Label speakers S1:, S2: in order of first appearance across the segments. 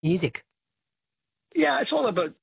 S1: music.
S2: Yeah, it's all about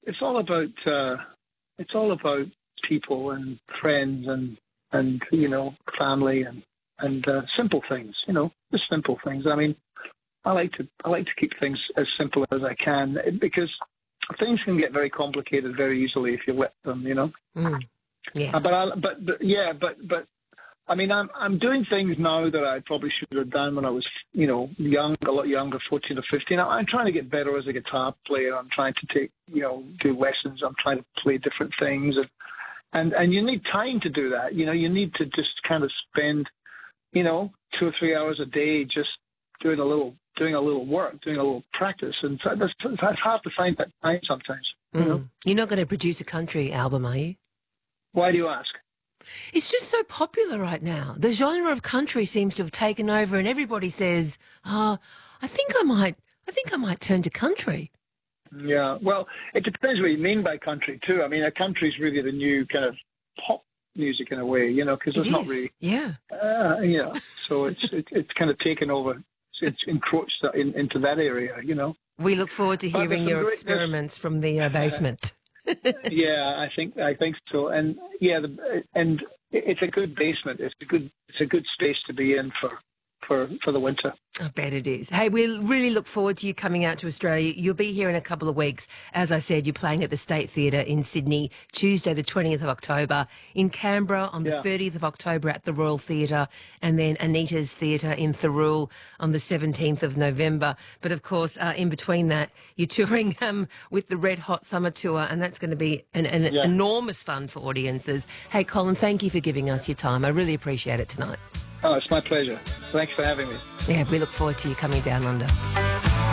S2: people and friends and family and simple things. Just simple things. I mean, I like to keep things as simple as I can because things can get very complicated very easily if you let them.
S1: Yeah.
S2: But I mean, I'm doing things now that I probably should have done when I was, young, a lot younger, 14 or 15. I'm trying to get better as a guitar player. I'm trying to take, do lessons. I'm trying to play different things. And you need time to do that. You need to just kind of spend, 2 or 3 hours a day just doing a little work, doing a little practice. And so it's hard to find that time sometimes.
S1: You're not going to produce a country album, are you?
S2: Why do you ask?
S1: It's just so popular right now. The genre of country seems to have taken over, and everybody says, I think I might turn to country.
S2: Yeah, well, it depends what you mean by country, too. I mean, a country's really the new kind of pop music in a way, because it's not really...
S1: Yeah.
S2: So it's kind of taken over. It's encroached into that area,
S1: We look forward to hearing your experiments from the basement.
S2: Yeah, I think so, and and it's a good basement. It's a good space to be in for the winter.
S1: I bet it is. Hey, we really look forward to you coming out to Australia. You'll be here in a couple of weeks. As I said, you're playing at the State Theatre in Sydney, Tuesday the 20th of October, in Canberra on the 30th of October at the Royal Theatre, and then Anita's Theatre in Thirroul on the 17th of November. But, of course, in between that, you're touring with the Red Hot Summer Tour, and that's going to be an enormous fun for audiences. Hey, Colin, thank you for giving us your time. I really appreciate it tonight.
S2: Oh, it's my pleasure. Thanks for having me.
S1: Yeah, we look forward to you coming down under.